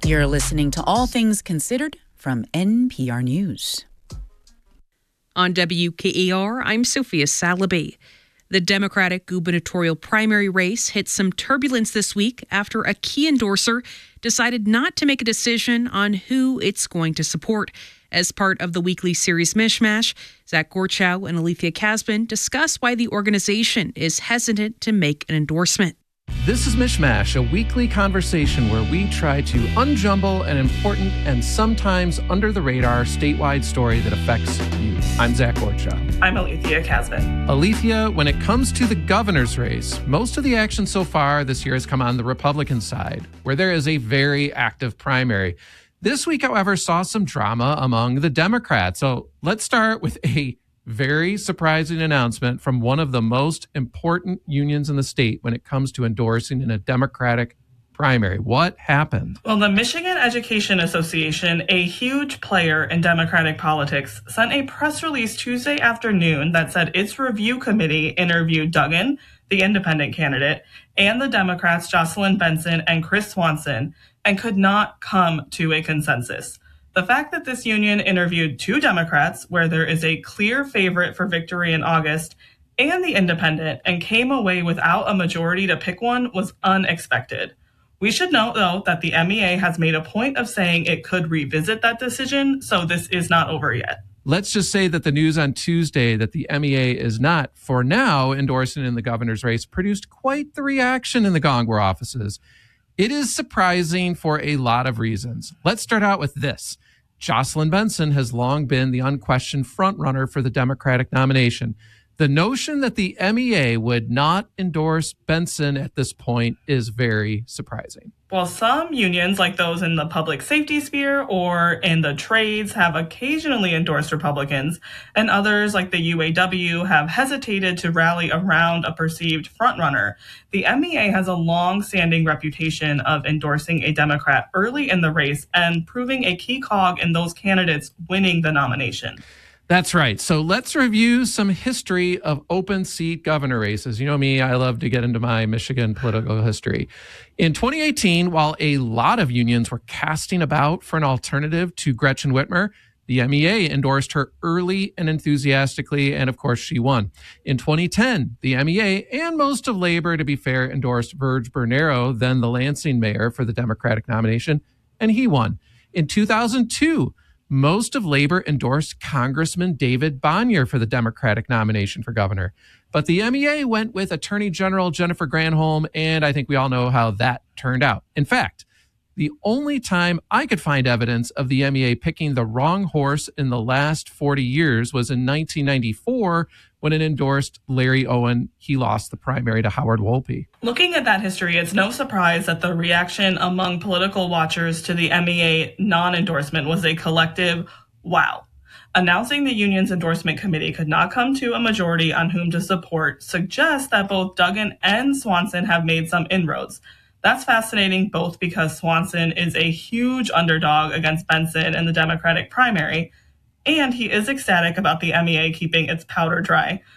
You're listening to All Things Considered from NPR News. On WKER, I'm Sophia Salaby. The Democratic gubernatorial primary race hit some turbulence this week after a key endorser decided not to make a decision on who it's going to support. As part of the weekly series Mishmash, Zach Gorchow and Alethea Casbin discuss why the organization is hesitant to make an endorsement. This is Mishmash, a weekly conversation where we try to unjumble an important and sometimes under-the-radar statewide story that affects you. I'm Zach Gorchow. I'm Alethea Casbin. Alethea, when it comes to the governor's race, most of the action so far this year has come on the Republican side, where there is a very active primary. This week, however, saw some drama among the Democrats. So let's start with a very surprising announcement from one of the most important unions in the state when it comes to endorsing in a Democratic primary. What happened? Well, the Michigan Education Association, a huge player in Democratic politics, sent a press release Tuesday afternoon that said its review committee interviewed Duggan, the independent candidate, and the Democrats Jocelyn Benson and Chris Swanson, and could not come to a consensus. The fact that this union interviewed two Democrats, where there is a clear favorite for victory in August, and the independent, and came away without a majority to pick one, was unexpected. We should note, though, that the MEA has made a point of saying it could revisit that decision, so this is not over yet. Let's just say that the news on Tuesday that the MEA is not, for now, endorsing in the governor's race produced quite the reaction in the Gongwer offices. It is surprising for a lot of reasons. Let's start out with this. Jocelyn Benson has long been the unquestioned frontrunner for the Democratic nomination. The notion that the MEA would not endorse Benson at this point is very surprising. Well, some unions, like those in the public safety sphere or in the trades, have occasionally endorsed Republicans, and others, like the UAW, have hesitated to rally around a perceived frontrunner. The MEA has a long-standing reputation of endorsing a Democrat early in the race and proving a key cog in those candidates winning the nomination. That's right. So let's review some history of open seat governor races. You know me, I love to get into my Michigan political history. In 2018, while a lot of unions were casting about for an alternative to Gretchen Whitmer, the MEA endorsed her early and enthusiastically, and of course she won. In 2010, the MEA and most of labor, to be fair, endorsed Verge Bernero, then the Lansing mayor, for the Democratic nomination, and he won. In 2002, most of labor endorsed Congressman David Bonnier for the Democratic nomination for governor. But the MEA went with Attorney General Jennifer Granholm, and I think we all know how that turned out. In fact, the only time I could find evidence of the MEA picking the wrong horse in the last 40 years was in 1994 when it endorsed Larry Owen. He lost the primary to Howard Wolpe. Looking at that history, it's no surprise that the reaction among political watchers to the MEA non-endorsement was a collective wow. Announcing the union's endorsement committee could not come to a majority on whom to support suggests that both Duggan and Swanson have made some inroads. That's fascinating, both because Swanson is a huge underdog against Benson in the Democratic primary, and he is ecstatic about the MEA keeping its powder dry.